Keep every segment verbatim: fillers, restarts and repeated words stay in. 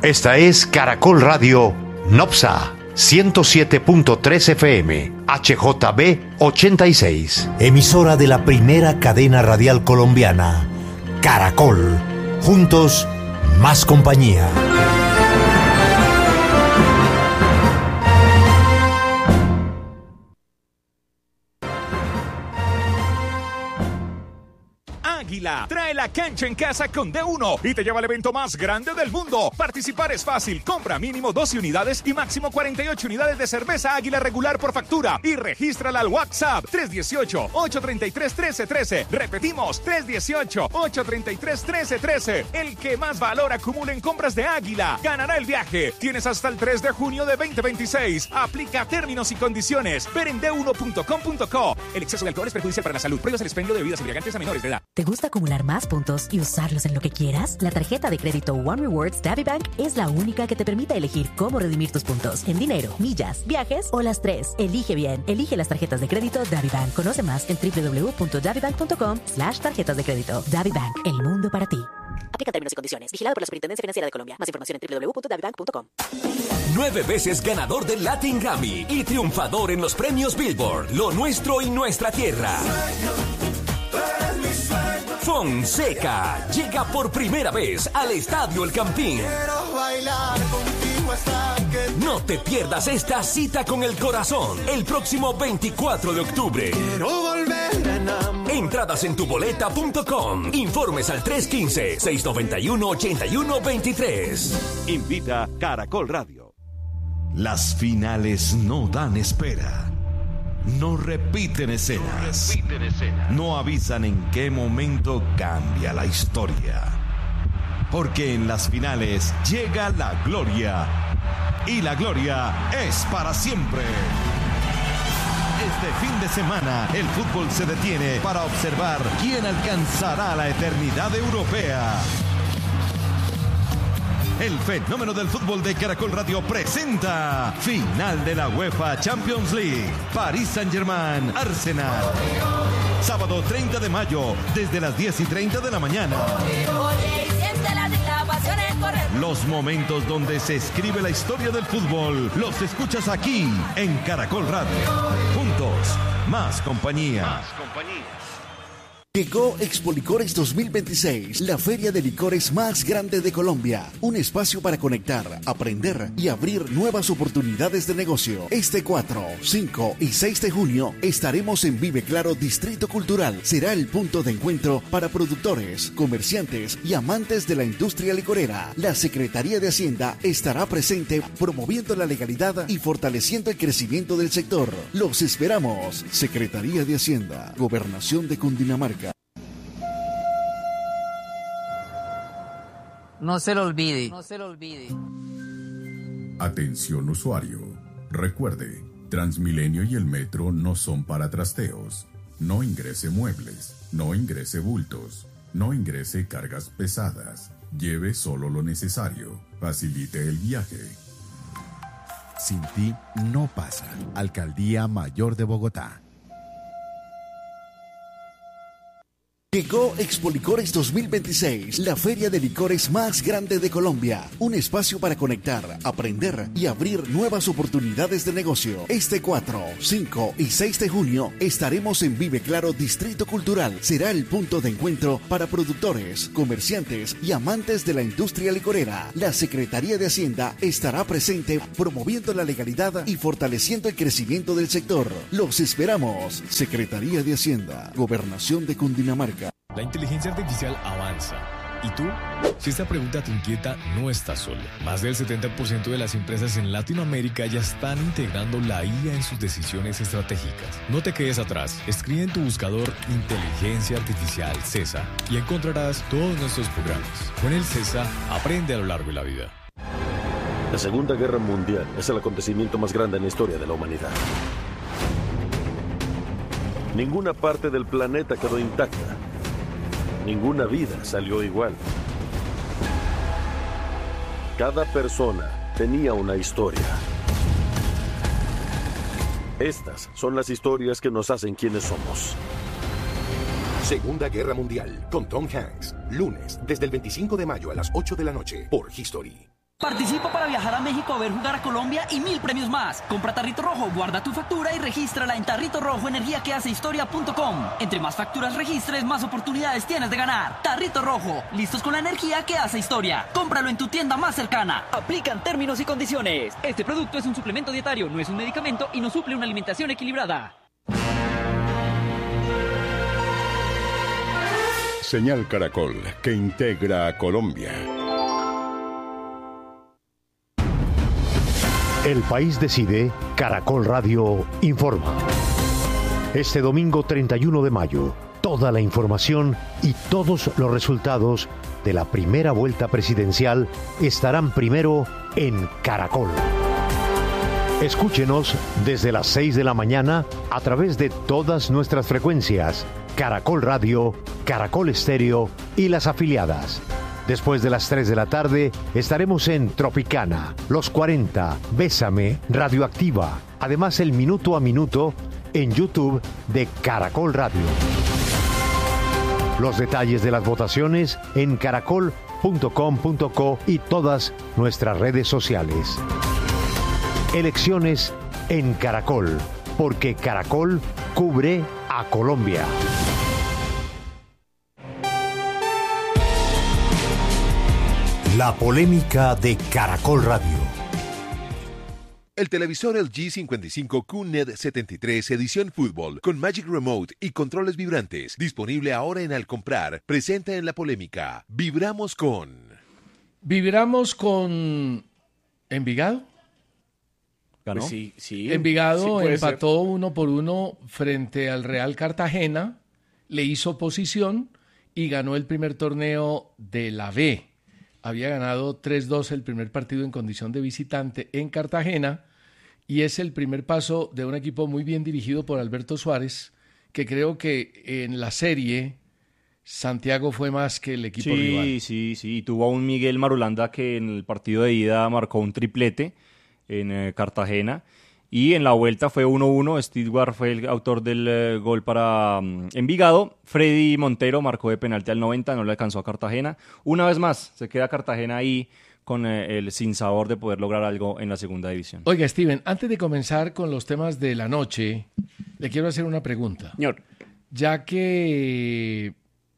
Esta es Caracol Radio Nopsa ciento siete punto tres F M, H J B ochenta y seis. Emisora de la primera cadena radial colombiana, Caracol. Juntos, más compañía. Águila trae la cancha en casa con D uno y te lleva al evento más grande del mundo. Participar es fácil. Compra mínimo doce unidades y máximo cuarenta y ocho unidades de cerveza Águila regular por factura y regístrala al WhatsApp tres uno ocho, ocho tres tres, uno tres uno tres. Repetimos, tres uno ocho, ocho tres tres, uno tres uno tres. El que más valor acumule en compras de Águila ganará el viaje. Tienes hasta el tres de junio de veinte veintiséis. Aplica términos y condiciones. Ver en d uno punto com punto co. El exceso de alcohol es perjudicial para la salud. Prohíbas el expendio de bebidas embriagantes a menores de edad. ¿Te gusta acumular más puntos y usarlos en lo que quieras? La tarjeta de crédito One Rewards DaviBank es la única que te permite elegir cómo redimir tus puntos. En dinero, millas, viajes o las tres. Elige bien. Elige las tarjetas de crédito DaviBank. Conoce más en w w w punto davibank punto com slash tarjetas de crédito. DaviBank, el mundo para ti. Aplica términos y condiciones. Vigilado por la Superintendencia Financiera de Colombia. Más información en w w w punto davibank punto com. Nueve veces ganador del Latin Grammy y triunfador en los premios Billboard. Lo nuestro y nuestra tierra. Fonseca llega por primera vez al Estadio El Campín. No te pierdas esta cita con el corazón el próximo veinticuatro de octubre. Entradas en tuboleta punto com. Informes al tres uno cinco, seis nueve uno, ocho uno dos tres. Invita Caracol Radio. Las finales no dan espera. No repiten escenas. No repiten escenas. No avisan en qué momento cambia la historia. Porque en las finales llega la gloria. Y la gloria es para siempre. Este fin de semana el fútbol se detiene para observar quién alcanzará la eternidad europea. El fenómeno del fútbol de Caracol Radio presenta final de la UEFA Champions League. París Saint-Germain, Arsenal. Sábado treinta de mayo, desde las diez y treinta de la mañana. Los momentos donde se escribe la historia del fútbol los escuchas aquí en Caracol Radio. Juntos, más compañía. Más compañía. Llegó Expo Licores dos mil veintiséis, la feria de licores más grande de Colombia. Un espacio para conectar, aprender y abrir nuevas oportunidades de negocio. Este cuatro, cinco y seis de junio estaremos en Vive Claro Distrito Cultural. Será el punto de encuentro para productores, comerciantes y amantes de la industria licorera. La Secretaría de Hacienda estará presente promoviendo la legalidad y fortaleciendo el crecimiento del sector. Los esperamos. Secretaría de Hacienda, Gobernación de Cundinamarca. No se lo olvide. No se lo olvide. Atención usuario. Recuerde, Transmilenio y el metro no son para trasteos. No ingrese muebles, no ingrese bultos, no ingrese cargas pesadas. Lleve solo lo necesario. Facilite el viaje. Sin ti no pasa. Alcaldía Mayor de Bogotá. Llegó Expo Licores dos mil veintiséis, la feria de licores más grande de Colombia. Un espacio para conectar, aprender y abrir nuevas oportunidades de negocio. Este cuatro, cinco y seis de junio estaremos en Vive Claro Distrito Cultural. Será el punto de encuentro para productores, comerciantes y amantes de la industria licorera. La Secretaría de Hacienda estará presente promoviendo la legalidad y fortaleciendo el crecimiento del sector. Los esperamos. Secretaría de Hacienda, Gobernación de Cundinamarca. La inteligencia artificial avanza. ¿Y tú? Si esta pregunta te inquieta, no estás solo. Más del setenta por ciento de las empresas en Latinoamérica ya están integrando la I A en sus decisiones estratégicas. No te quedes atrás. Escribe en tu buscador Inteligencia Artificial CESA y encontrarás todos nuestros programas. Con el CESA, aprende a lo largo de la vida. La Segunda Guerra Mundial es el acontecimiento más grande en la historia de la humanidad. Ninguna parte del planeta quedó intacta. Ninguna vida salió igual. Cada persona tenía una historia. Estas son las historias que nos hacen quienes somos. Segunda Guerra Mundial, con Tom Hanks. Lunes, desde el veinticinco de mayo a las ocho de la noche, por History. Participa para viajar a México a ver jugar a Colombia y mil premios más. Compra Tarrito Rojo, guarda tu factura y regístrala en tarrito rojo energía que hace historia punto com. Entre más facturas registres, más oportunidades tienes de ganar. Tarrito Rojo, listos con la energía que hace historia. Cómpralo en tu tienda más cercana. Aplican términos y condiciones. Este producto es un suplemento dietario, no es un medicamento y no suple una alimentación equilibrada. Señal Caracol, que integra a Colombia. El país decide, Caracol Radio informa. Este domingo treinta y uno de mayo, toda la información y todos los resultados de la primera vuelta presidencial estarán primero en Caracol. Escúchenos desde las seis de la mañana a través de todas nuestras frecuencias, Caracol Radio, Caracol Estéreo y las afiliadas. Después de las tres de la tarde estaremos en Tropicana, Los cuarenta, Bésame, Radioactiva. Además el Minuto a Minuto en YouTube de Caracol Radio. Los detalles de las votaciones en caracol punto com punto co y todas nuestras redes sociales. Elecciones en Caracol, porque Caracol cubre a Colombia. La polémica de Caracol Radio. El televisor L G cincuenta y cinco Q N E D setenta y tres edición fútbol con Magic Remote y controles vibrantes, disponible ahora en Al Comprar, presenta en la polémica. Vibramos con... Vibramos con Envigado. ¿Ganó? Pues sí, sí. Envigado sí empató ser. uno por uno frente al Real Cartagena, le hizo oposición y ganó el primer torneo de la B. Había ganado tres dos el primer partido en condición de visitante en Cartagena y es el primer paso de un equipo muy bien dirigido por Alberto Suárez, que creo que en la serie Santiago fue más que el equipo sí, rival. Sí, sí, sí. Tuvo a un Miguel Marulanda que en el partido de ida marcó un triplete en eh, Cartagena. Y en la vuelta fue uno uno, Stewart fue el autor del eh, gol para um, Envigado. Freddy Montero marcó de penalti al noventa, no le alcanzó a Cartagena. Una vez más, se queda Cartagena ahí con eh, el sinsabor de poder lograr algo en la segunda división. Oiga, Steven, antes de comenzar con los temas de la noche, le quiero hacer una pregunta. Señor. Ya que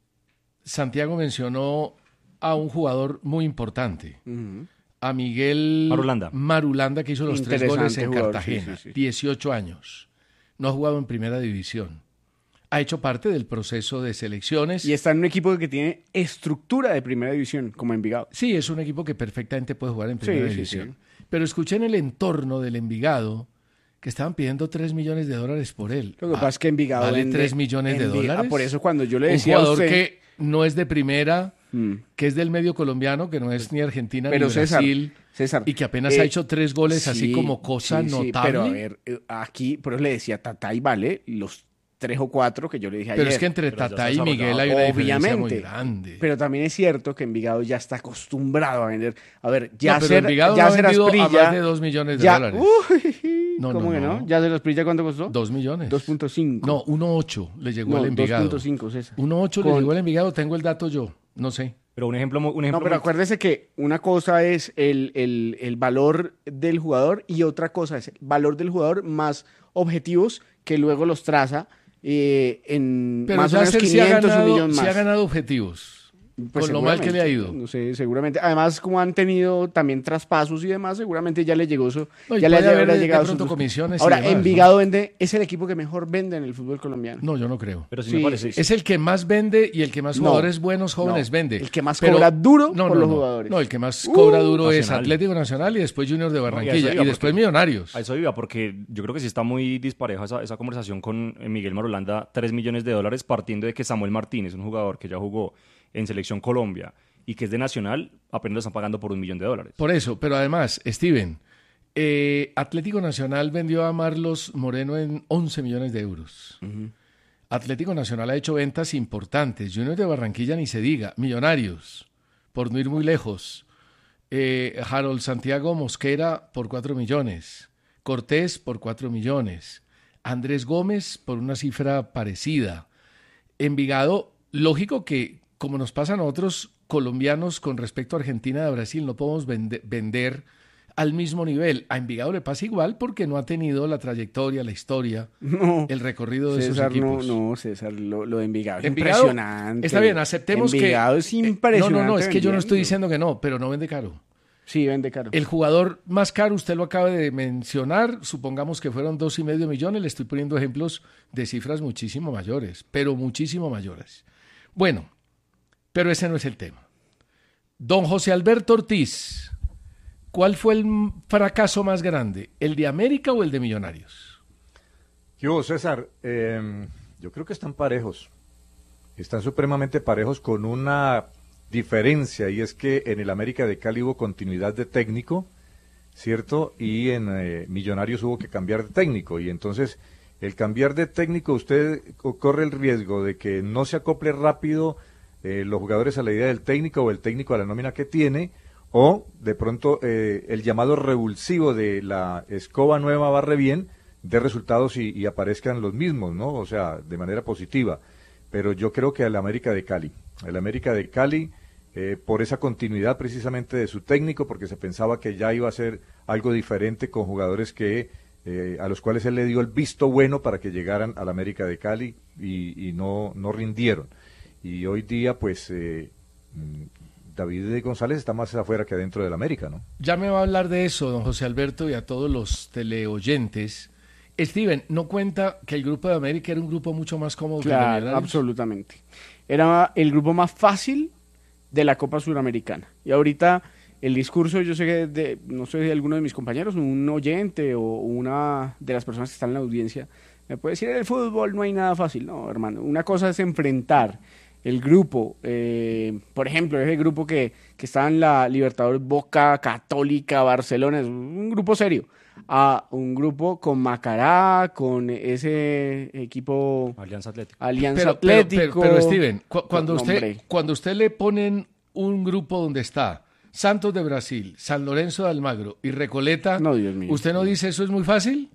Santiago mencionó a un jugador muy importante. Uh-huh. A Miguel Marulanda. Marulanda, que hizo los tres goles en jugador, Cartagena, sí, sí, sí. dieciocho años. No ha jugado en primera división. Ha hecho parte del proceso de selecciones. Y está en un equipo que tiene estructura de primera división, como Envigado. Sí, es un equipo que perfectamente puede jugar en primera sí, división. Sí, sí. Pero escuché en el entorno del Envigado que estaban pidiendo tres millones de dólares por él. Lo que ah, pasa es que Envigado vale vende, tres millones de Envigado, dólares. Ah, por eso cuando yo le decía un jugador a usted... que no es de primera... Mm. que es del medio colombiano, que no es ni Argentina pero ni César, Brasil, César, y que apenas eh, ha hecho tres goles sí, así como cosa sí, sí, notable. Pero a ver, aquí, por eso le decía, Tatay vale los tres o cuatro que yo le dije pero ayer. Pero es que entre Tatay y Miguel hay una diferencia muy grande. Pero también es cierto que Envigado ya está acostumbrado a vender. A ver, ya no, pero ser, Envigado ya no ha vendido Asprilla, a más de dos millones de ya, dólares. Uy, no, ¿Cómo no, que no? no? ¿Ya se los Asprilla cuánto costó? Dos millones. Dos punto cinco. No, uno punto ocho le llegó no, al Envigado. Dos punto cinco, César. uno punto ocho Con... le llegó al Envigado, tengo el dato yo, no sé. Pero un ejemplo, un ejemplo No, pero acuérdese que una cosa es el, el, el valor del jugador y otra cosa es el valor del jugador más objetivos que luego los traza eh, en pero más o menos quinientos, si ha ganado, un millón más. Si ha ganado objetivos. Pues con lo mal que le ha ido. No sé, seguramente. Además, como han tenido también traspasos y demás, seguramente ya le llegó eso. No, ya le habrá llegado de pronto sus... comisiones. Ahora, y demás, Envigado ¿no? vende, es el equipo que mejor vende en el fútbol colombiano. No, yo no creo. Pero sí, sí me parece. Es el que más vende y el que más no, jugadores buenos jóvenes no, vende. El que más pero, cobra duro no, por no, los no, jugadores. No, el que más uh, cobra duro Nacional. es Atlético Nacional y después Junior de Barranquilla. No, y, y después Millonarios. A eso iba, porque yo creo que sí está muy dispareja esa, esa conversación con Miguel Marulanda. Tres millones de dólares partiendo de que Samuel Martínez, un jugador que ya jugó en Selección Colombia y que es de Nacional, apenas lo están pagando por un millón de dólares. Por eso, pero además, Steven, eh, Atlético Nacional vendió a Marlos Moreno en once millones de euros. Uh-huh. Atlético Nacional ha hecho ventas importantes. Junior de Barranquilla ni se diga. Millonarios, por no ir muy lejos. Eh, Harold Santiago Mosquera por cuatro millones. Cortés por cuatro millones. Andrés Gómez por una cifra parecida. Envigado, lógico que, como nos pasa a nosotros, colombianos con respecto a Argentina y a Brasil no podemos vende, vender al mismo nivel. A Envigado le pasa igual porque no ha tenido la trayectoria, la historia, no, el recorrido de César, esos equipos. No, no, César, lo, lo de Envigado es Envigado, impresionante. Está bien, aceptemos Envigado que... es impresionante. No, no, no, es que vendiendo. yo no estoy diciendo que no, pero no vende caro. Sí, vende caro. El jugador más caro, usted lo acaba de mencionar, supongamos que fueron dos y medio millones, le estoy poniendo ejemplos de cifras muchísimo mayores, pero muchísimo mayores. Bueno, pero ese no es el tema. Don José Alberto Ortiz, ¿cuál fue el fracaso más grande? ¿El de América o el de Millonarios? Yo, César, eh, yo creo que están parejos. Están supremamente parejos con una diferencia, y es que en el América de Cali hubo continuidad de técnico, ¿cierto? Y en eh, Millonarios hubo que cambiar de técnico, y entonces el cambiar de técnico usted corre el riesgo de que no se acople rápido eh, los jugadores a la idea del técnico o el técnico a la nómina que tiene, o de pronto eh, el llamado revulsivo de la escoba nueva barre bien, dé resultados y, y aparezcan los mismos, ¿no? O sea, de manera positiva. Pero yo creo que el América de Cali, el América de Cali, eh, por esa continuidad precisamente de su técnico, porque se pensaba que ya iba a ser algo diferente con jugadores que eh, a los cuales él le dio el visto bueno para que llegaran al América de Cali y, y no, no rindieron. Y hoy día, pues, eh, David González está más afuera que adentro del América, ¿no? Ya me va a hablar de eso, don José Alberto, y a todos los teleoyentes. Steven, ¿no cuenta que el Grupo de América era un grupo mucho más cómodo claro, que el Millonarios? Absolutamente. Era el grupo más fácil de la Copa Suramericana. Y ahorita el discurso, yo sé que, de, no sé si alguno de mis compañeros, un oyente o una de las personas que están en la audiencia, me puede decir, en el fútbol no hay nada fácil. No, hermano, una cosa es enfrentar el grupo, eh, por ejemplo, ese grupo que, que está en la Libertadores, Boca, Católica, Barcelona, es un grupo serio, a un grupo con Macará, con ese equipo Alianza Atlético. Alianza pero, Atlético. Pero, pero, pero Steven, cu cuando, no, usted, hombre. cuando usted le ponen un grupo donde está Santos de Brasil, San Lorenzo de Almagro y Recoleta, no, Dios mío. ¿Usted no dice eso es muy fácil?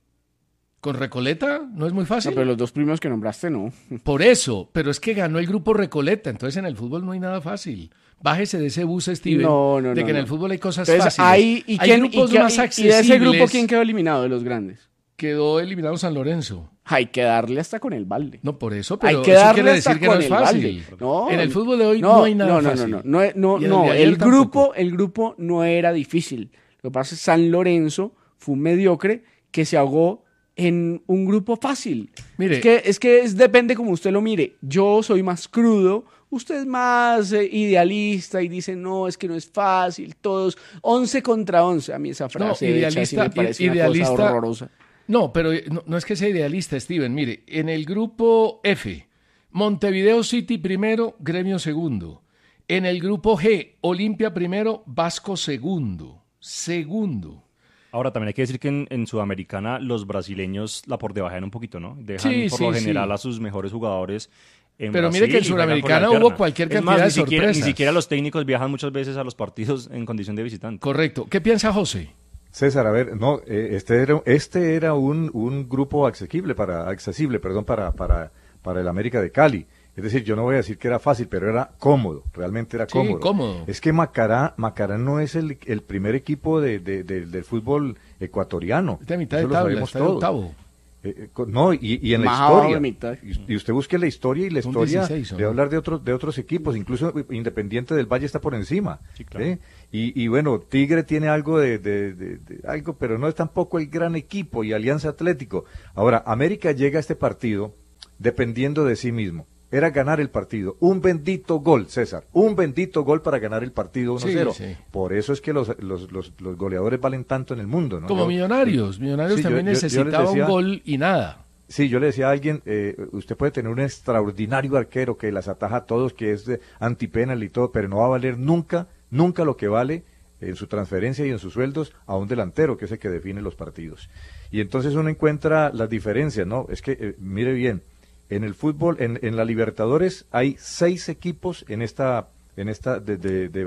¿Con Recoleta no es muy fácil? No, pero los dos primeros que nombraste no. Por eso, pero es que ganó el grupo Recoleta, entonces en el fútbol no hay nada fácil. Bájese de ese bus, Steven, no, no, de no, que en no. el fútbol hay cosas entonces, fáciles. Hay, ¿y hay quién, grupos y, más y, accesibles. ¿Y de ese grupo quién quedó eliminado de los grandes? Quedó eliminado San Lorenzo. Hay que darle hasta con el balde. No, por eso, pero hay que eso darle quiere hasta decir que con no es el fácil. balde. No, en el fútbol de hoy no, no hay nada no, no, fácil. No, no, no, no, el, no, el grupo, tampoco. el grupo no era difícil. Lo que pasa es que San Lorenzo fue un mediocre que se ahogó en un grupo fácil. Mire, es que, es que es, depende como usted lo mire. Yo soy más crudo, usted es más eh, idealista y dice, no, es que no es fácil, todos once contra once. A mí esa frase no, idealista, hecha, sí me parece idealista, una cosa horrorosa. No, pero no, no es que sea idealista, Steven. Mire, en el grupo F, Montevideo City primero, Gremio segundo. En el grupo G, Olimpia primero, Vasco segundo. Segundo. Ahora, también hay que decir que en, en Sudamericana los brasileños la por debajan un poquito, ¿no? Dejan sí, por sí, lo general sí. a sus mejores jugadores en Pero Brasil mire que en Sudamericana hubo cualquier cantidad más, de ni siquiera, sorpresas. Ni siquiera los técnicos viajan muchas veces a los partidos en condición de visitante. Correcto. ¿Qué piensa José? César, a ver, no, eh, este era, este era un, un grupo accesible para, accesible, perdón, para, para, para el América de Cali. Es decir, yo no voy a decir que era fácil, pero era cómodo, realmente era cómodo. Sí, cómodo. Es que Macará, Macará no es el, el primer equipo de, de, de, del fútbol ecuatoriano. Está a mitad Eso de lo tabla, sabemos está de todos. octavo. Eh, eh, no, y, y en Más la abajo de historia, mitad. y, y usted busque la historia y la Son historia dieciséis, ¿o de no? hablar de otros de otros equipos, incluso Independiente del Valle está por encima. Sí, claro. ¿eh? Y, y bueno, Tigre tiene algo de, de, de, de algo, pero no es tampoco el gran equipo, y Alianza Atlético. Ahora, América llega a este partido dependiendo de sí mismo. Era ganar el partido. Un bendito gol, César. Un bendito gol para ganar el partido uno cero. Sí, sí. Por eso es que los, los, los, los goleadores valen tanto en el mundo, ¿no? Como Yo- Millonarios. Millonarios Sí, yo- también yo- yo les necesitaba decía- un gol y nada. Sí, yo le decía a alguien, eh, usted puede tener un extraordinario arquero que las ataja a todos, que es de antipenal y todo, pero no va a valer nunca, nunca lo que vale en su transferencia y en sus sueldos a un delantero, que es el que define los partidos. Y entonces uno encuentra las diferencias, ¿no? Es que, eh, mire bien, en el fútbol, en, en la Libertadores hay seis equipos en esta, en esta de, de, de